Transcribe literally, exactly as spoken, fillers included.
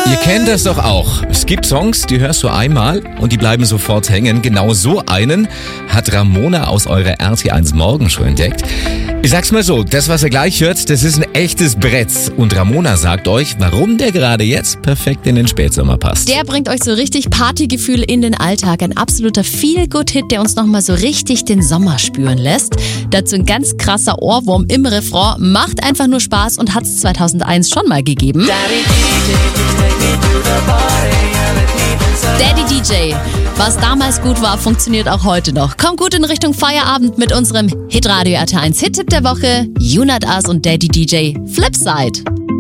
Ihr kennt das doch auch. Es gibt Songs, die hörst du einmal und die bleiben sofort hängen. Genau so einen hat Ramona aus eurer R T eins Morgenshow entdeckt. Ich sag's mal so, das, was ihr gleich hört, das ist ein echtes Brett. Und Ramona sagt euch, warum der gerade jetzt perfekt in den Spätsommer passt. Der bringt euch so richtig Partygefühl in den Alltag. Ein absoluter Feel-Good-Hit, der uns nochmal so richtig den Sommer spüren lässt. Dazu ein ganz krasser Ohrwurm im Refrain. Macht einfach nur Spaß und hat's zweitausendeins schon mal gegeben. Daddy D J. Was damals gut war, funktioniert auch heute noch. Kommt gut in Richtung Feierabend mit unserem Hitradio R T eins Hit-Tipp der Woche. You Not Us und Daddy D J Flipside.